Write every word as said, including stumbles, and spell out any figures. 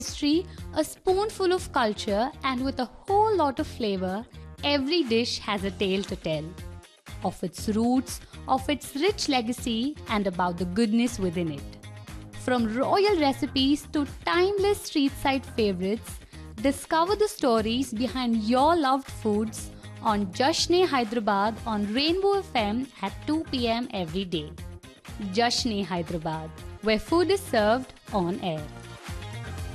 history, a spoonful of culture, and with a whole lot of flavor, every dish has a tale to tell. Of its roots, of its rich legacy, and about the goodness within it. From royal recipes to timeless street side favorites, discover the stories behind your loved foods on Jashn-e Hyderabad on Rainbow F M at two p m every day. Jashn-e Hyderabad, where food is served on air.